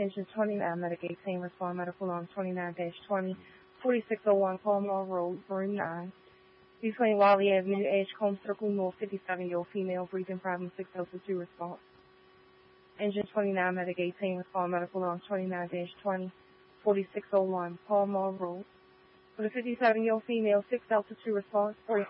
Engine 29, Medic 18, respond medical on 29-20, 4601 Palmar Road, room 9. Between Wally Avenue, Edgecombe Circle North, 57-year-old female, breathing problem, 6002 response. Engine 29, Medic 18, respond medical on 29-20, 4601 Palmar Road. For the 57-year-old female, 6 Delta 2 response,